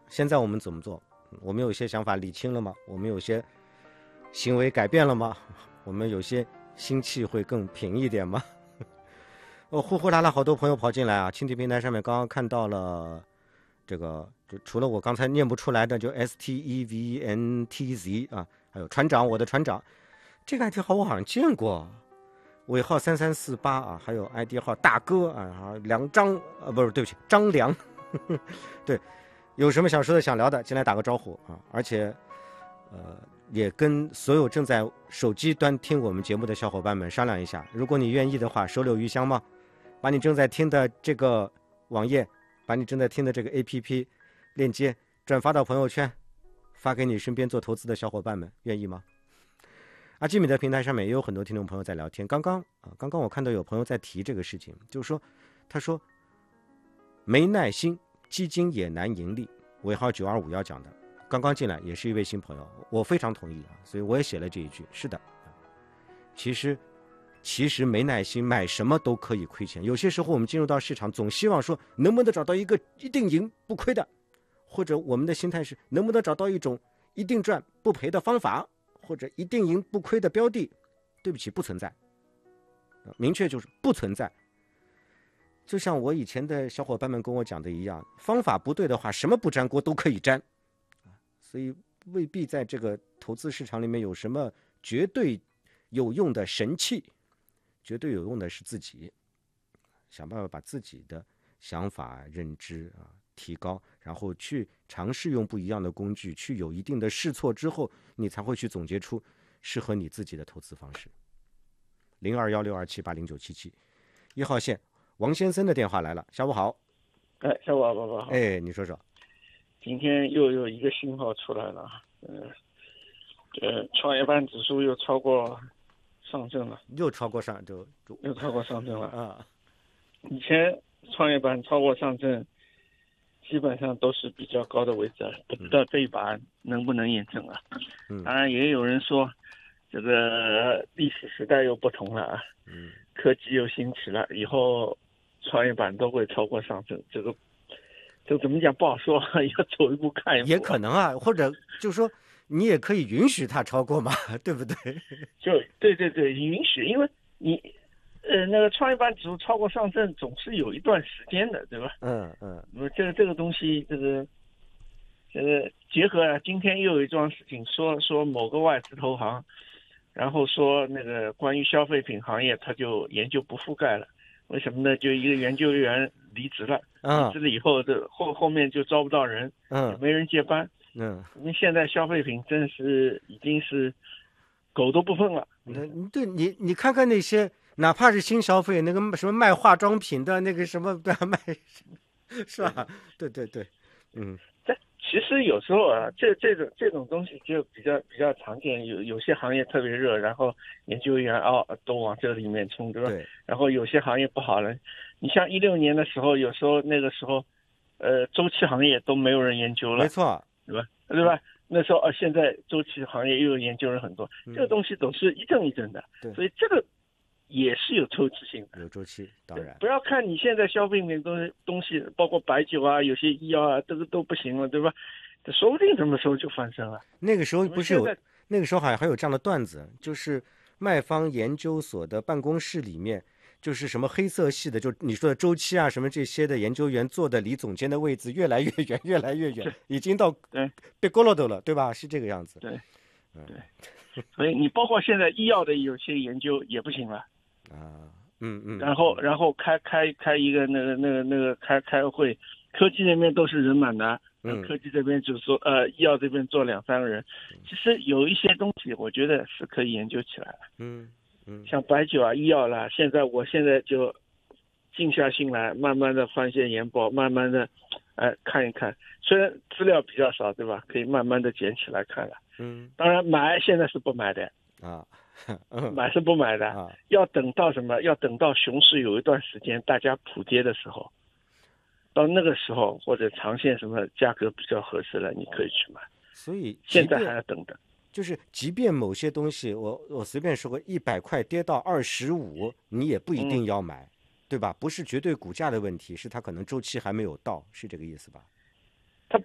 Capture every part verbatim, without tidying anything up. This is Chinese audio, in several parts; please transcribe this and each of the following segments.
现在我们怎么做？我们有些想法理清了吗？我们有些行为改变了吗？我们有些心气会更平一点吗？哦，呼呼啦啦，好多朋友跑进来啊！蜻蜓平台上面刚刚看到了这个，就除了我刚才念不出来的，就 S T E V N T Z 啊，还有船长，我的船长，这个 I D 号我好像见过。尾号三三四八啊，还有 I D 号大哥啊，梁张啊，不是，对不起，张良，对，有什么想说的、想聊的，进来打个招呼啊！而且，呃，也跟所有正在手机端听我们节目的小伙伴们商量一下，如果你愿意的话，手柳余香吗？把你正在听的这个网页，把你正在听的这个 A P P 链接转发到朋友圈，发给你身边做投资的小伙伴们，愿意吗？阿基米的平台上面也有很多听众朋友在聊天。刚刚啊，刚刚我看到有朋友在提这个事情，就是说，他说没耐心，基金也难盈利。尾号九二五幺讲的，刚刚进来也是一位新朋友，我非常同意啊，所以我也写了这一句。是的，其实其实没耐心，买什么都可以亏钱。有些时候我们进入到市场，总希望说能不能找到一个一定赢不亏的，或者我们的心态是能不能找到一种一定赚不赔的方法。或者一定赢不亏的标的，对不起，不存在，明确就是不存在。就像我以前的小伙伴们跟我讲的一样，方法不对的话，什么不粘锅都可以粘，所以未必在这个投资市场里面有什么绝对有用的神器，绝对有用的是自己，想办法把自己的想法、认知啊提高，然后去尝试用不一样的工具，去有一定的试错之后，你才会去总结出适合你自己的投资方式。零二幺六二七八零九七七，一号线王先生的电话来了，下午好。 哎，下午好，爸爸好。 哎，你说说。 今天又有一个信号出来了，呃，呃，创业板指数又超过上证了， 又超过上就又超过上证了啊。 以前创业板超过上证，基本上都是比较高的位置，不知道这一把能不能验证啊？ 嗯， 当然也有人说，这个历史时代又不同了啊， 嗯， 科技又兴起了，以后创业板都会超过上证，这个这个怎么讲不好说，要走一步看一步、啊。 也可能啊，或者就是说你也可以允许它超过嘛，对不对？ 就对对对，允许，因为你。呃，那个创业板指数超过上证总是有一段时间的，对吧？ 嗯嗯。 那么这个这个东西，这个这个结合啊，今天又有一桩事情，说说某个外资投行，然后说那个关于消费品行业，他就研究不覆盖了。为什么呢？就一个研究员离职了， 嗯、 离职了以后，这后后面就招不到人， 嗯， 也没人接班。 嗯， 因为现在消费品真是已经是狗都不分了。 嗯，对你你看看那些。哪怕是新消费，那个什么卖化妆品的，那个什么的卖，是吧？对对对，嗯。 这其实有时候啊，这这种这种东西就比较比较常见，有有些行业特别热，然后研究员哦都往这里面冲，对吧？ 对。 然后有些行业不好了，你像一六年的时候，有时候那个时候，呃，周期行业都没有人研究了， 没错， 对吧？对吧？那时候啊，现在周期行业又有研究人很多， 嗯、 这个东西都是一阵一阵的， 对， 所以这个。也是有周期性的， 有周期，当然不要看你现在消费品东西东西，包括白酒啊，有些医药啊，这个都不行了，对吧？这说不定什么时候就翻身了。 那个时候不是有，那个时候好像还有这样的段子，就是卖方研究所的办公室里面，就是什么黑色系的，就你说的周期啊什么这些的研究员坐的离总监的位置越来越远，越来越远，已经到对被过了都了，对吧？是这个样子。 对， 嗯、 对。所以你包括现在医药的有些研究也不行了。 啊，嗯嗯， 然后然后开开开一个那个那个那个开开个会，科技那边都是人满的，嗯，科技这边就是说呃医药这边做两三个人，其实有一些东西我觉得是可以研究起来的， 嗯嗯， 像白酒啊医药啦，现在我现在就静下心来，慢慢的翻些研报，慢慢的哎看一看，虽然资料比较少，对吧？可以慢慢的捡起来看了， 嗯， 当然买现在是不买的啊。 买是不买的、 啊， 要等到什么？要等到熊市有一段时间大家普跌的时候，到那个时候或者长线什么价格比较合适了，你可以去买。 所以现在还要等等。 就是即便某些东西，我我随便说个一百块跌到二十五，你也不一定要买，嗯、对吧？不是绝对股价的问题，是它可能周期还没有到，是这个意思吧？ 它不。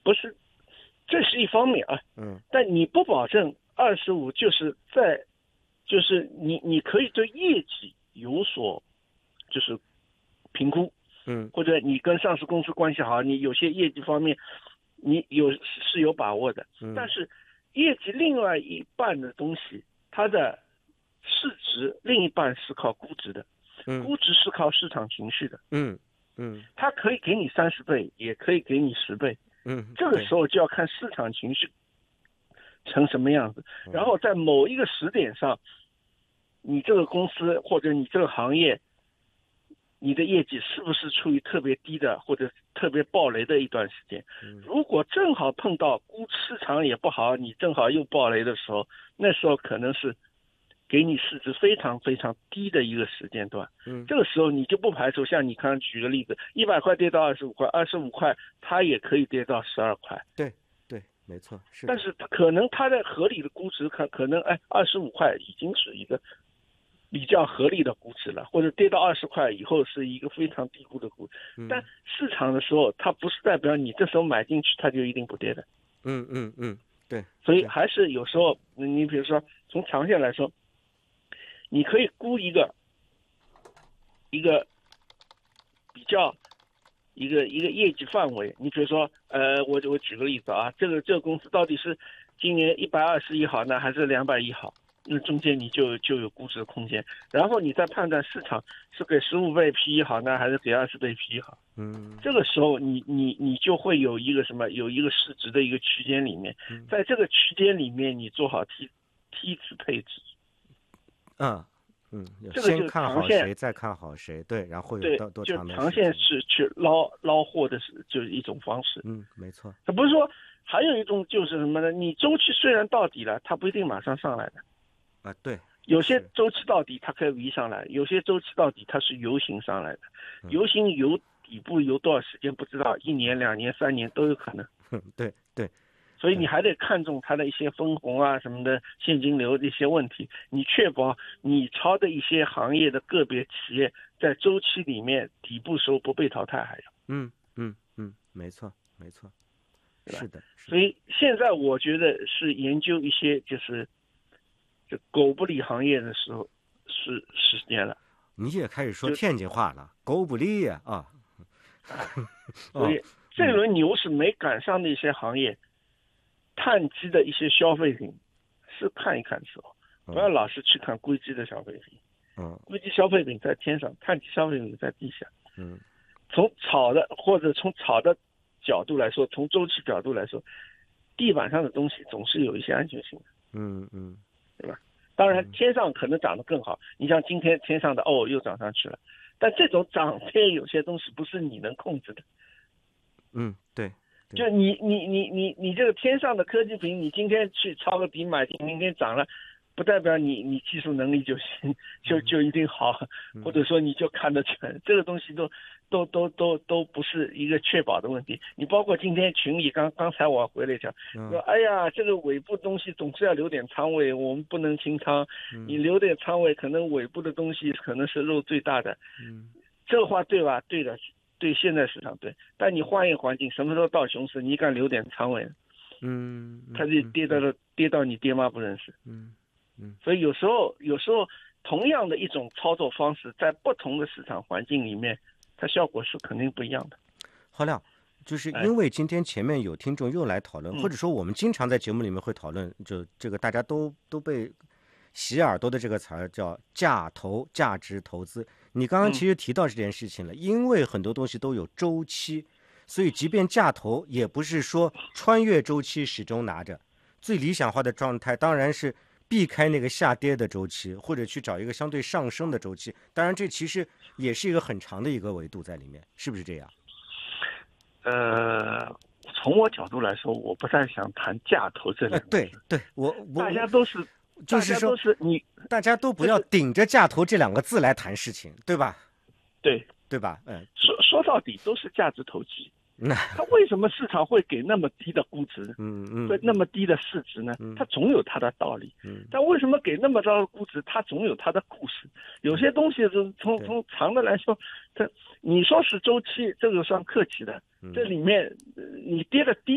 不是，这是一方面啊， 嗯， 但你不保证二十五就是在，就是你你可以对业绩有所就是评估， 嗯， 或者你跟上市公司关系好，你有些业绩方面你有是有把握的， 嗯， 但是业绩另外一半的东西，它的市值另一半是靠估值的， 嗯， 估值是靠市场情绪的， 嗯，嗯， 它可以给你三十倍，也可以给你十倍， 嗯， 这个时候就要看市场情绪成什么样子，然后在某一个时点上，你这个公司或者你这个行业，你的业绩是不是处于特别低的或者特别暴雷的一段时间？如果正好碰到估市场也不好，你正好又暴雷的时候，那时候可能是给你市值非常非常低的一个时间段。 嗯， 这个时候你就不排除像你刚刚举个例子，一百块跌到二十五块，二十五块它也可以跌到十二块。 对对，没错，是。 但是可能它的合理的估值可可能哎二十五块已经是一个比较合理的估值了，或者跌到二十块以后是一个非常低估的估值。 嗯、 但市场的时候，它不是代表你这时候买进去它就一定不跌的。 嗯嗯嗯，对。 所以还是有时候，你比如说从长线来说，你可以估一个一个比较一个一个业绩范围。你比如说，呃，我我举个例子啊，这个这个公司到底是今年一百二十亿好呢，还是两百亿好？那中间你就就有估值的空间，然后你再判断市场是给十五倍 P E 好呢，还是给二十倍 P E 好。 嗯， 这个时候你你你就会有一个什么，有一个市值的一个区间里面，在这个区间里面你做好梯梯次配置。 嗯嗯， 这个就先看好谁，再看好谁，对，然后有多多长的时间。 长线是去捞捞货的是就是一种方式。 嗯，没错。 它不是说还有一种就是什么呢？你周期虽然到底了，它不一定马上上来的。 啊，对， 有些周期到底它可以 V 上来，有些周期到底它是游行上来的，游行游底部游多少时间不知道，一年、两年、三年都有可能。 对对， 所以你还得看重它的一些分红啊什么的现金流的一些问题，你确保你抄的一些行业的个别企业在周期里面底部时候不被淘汰，还要。 嗯嗯嗯，没错没错，是的。 所以现在我觉得是研究一些就是就狗不理行业的时候是时间了。 你也开始说天津话了，狗不理呀啊！ 所以这轮牛市没赶上的一些行业，碳基的一些消费品是看一看的时候，不要老是去看硅基的消费品。 嗯， 硅基消费品在天上，碳基消费品在地下。 嗯， 从炒的或者从炒的角度来说，从周期角度来说，地板上的东西总是有一些安全性的。 嗯嗯。 对吧？当然，天上可能涨得更好。你像今天天上的哦，又涨上去了，但这种涨跌有些东西不是你能控制的。 嗯，对。 就你你你你你这个天上的科技品，你今天去抄个底买进，明天涨了，不代表你你技术能力就行，就就一定好，或者说你就看得准。这个东西都都都都都不是一个确保的问题。你包括今天群里刚刚才我回来讲，说哎呀，这个尾部东西总是要留点仓位，我们不能清仓。你留点仓位，可能尾部的东西可能是肉最大的。 嗯， 这话对吧？对的，对现在市场对。但你换一个环境，什么时候到熊市，你敢留点仓位？ 嗯， 它就跌到了，跌到你爹妈不认识。 嗯嗯， 所以有时候有时候同样的一种操作方式，在不同的市场环境里面，它效果是肯定不一样的。 郝亮，就是因为今天前面有听众又来讨论， 哎、 或者说我们经常在节目里面会讨论，就这个大家都都被洗耳朵的这个词儿叫价投、价值投资。你刚刚其实提到这件事情了，嗯、因为很多东西都有周期，所以即便价投也不是说穿越周期始终拿着，最理想化的状态当然是避开那个下跌的周期，或者去找一个相对上升的周期。当然，这其实也是一个很长的一个维度在里面，是不是这样？ 呃，从我角度来说，我不太想谈价投这两个字。 对对，我我大家都是， 就是说， 大家都是你， 大家都不要顶着价投这两个字来谈事情，对吧？ 对对吧？嗯， 说说到底都是价值投机。它为什么市场会给那么低的估值？ 嗯嗯， 会那么低的市值呢？它总有它的道理。 嗯， 但为什么给那么高的估值？它总有它的故事。有些东西是从从长的来说，它你说是周期，这个算客气的。这里面你跌的低。